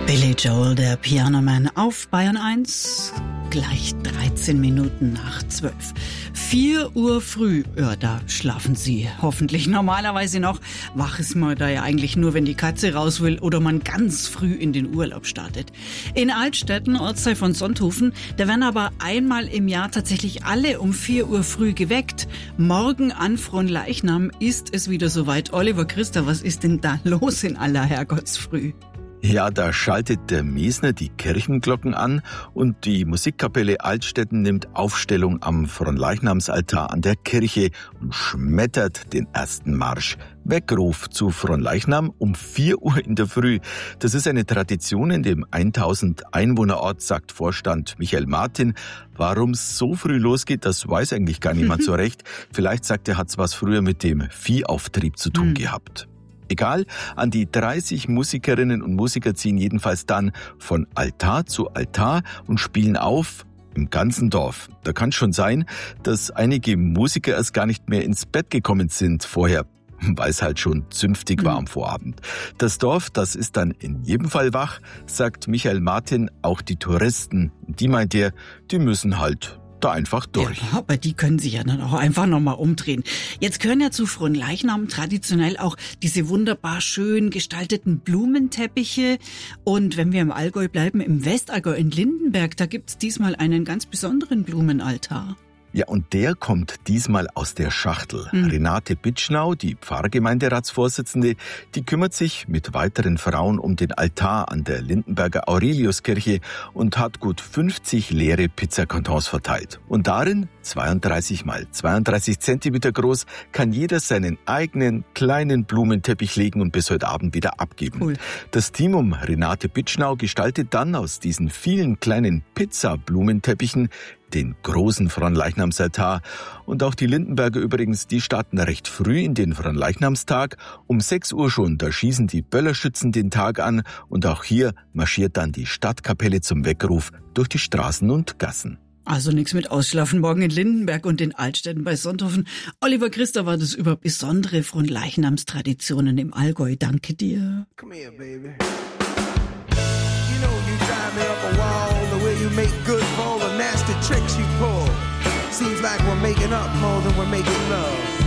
Billy Joel, der Pianoman auf Bayern 1, gleich 13 Minuten nach 12. 4 Uhr früh, ja, da schlafen Sie hoffentlich normalerweise noch. Wach ist man da ja eigentlich nur, wenn die Katze raus will oder man ganz früh in den Urlaub startet. In Altstetten, Ortsteil von Sonthofen, da werden aber einmal im Jahr tatsächlich alle um 4 Uhr früh geweckt. Morgen an Fronleichnam ist es wieder soweit. Oliver Christa, was ist denn da los in aller Herrgottsfrüh? Ja, da schaltet der Mesner die Kirchenglocken an und die Musikkapelle Altstetten nimmt Aufstellung am Fronleichnamsaltar an der Kirche und schmettert den ersten Marsch. Weckruf zu Fronleichnam um 4 Uhr in der Früh. Das ist eine Tradition in dem 1000 Einwohnerort, sagt Vorstand Michael Martin. Warum es so früh losgeht, das weiß eigentlich gar niemand so recht. Vielleicht, sagt er, hat es was früher mit dem Viehauftrieb zu tun gehabt. Egal, an die 30 Musikerinnen und Musiker ziehen jedenfalls dann von Altar zu Altar und spielen auf im ganzen Dorf. Da kann es schon sein, dass einige Musiker erst gar nicht mehr ins Bett gekommen sind vorher, weil es halt schon zünftig war am Vorabend. Das Dorf, das ist dann in jedem Fall wach, sagt Michael Martin. Auch die Touristen, die meint er, die müssen halt da einfach durch. Ja, aber die können sich ja dann auch einfach nochmal umdrehen. Jetzt gehören ja zu Fronleichnam traditionell auch diese wunderbar schön gestalteten Blumenteppiche. Und wenn wir im Allgäu bleiben, im Westallgäu in Lindenberg, da gibt's diesmal einen ganz besonderen Blumenaltar. Ja, und der kommt diesmal aus der Schachtel. Renate Bitschnau, die Pfarrgemeinderatsvorsitzende, die kümmert sich mit weiteren Frauen um den Altar an der Lindenberger Aureliuskirche und hat gut 50 leere Pizzakartons verteilt. Und darin, 32 mal 32 Zentimeter groß, kann jeder seinen eigenen kleinen Blumenteppich legen und bis heute Abend wieder abgeben. Cool. Das Team um Renate Bitschnau gestaltet dann aus diesen vielen kleinen Pizza-Blumenteppichen den großen Fronleichnamsaltar. Und auch die Lindenberger übrigens, die starten recht früh in den Fronleichnamstag. Um 6 Uhr schon, da schießen die Böllerschützen den Tag an. Und auch hier marschiert dann die Stadtkapelle zum Weckruf durch die Straßen und Gassen. Also nichts mit Ausschlafen morgen in Lindenberg und in Altstetten bei Sonthofen. Oliver Christa war das über besondere Fronleichnamstraditionen im Allgäu. Danke dir. Come here, baby. You know you drive me up a wall, the way you make good for all the nasty tricks you pull. Seems like we're making up more than we're making love.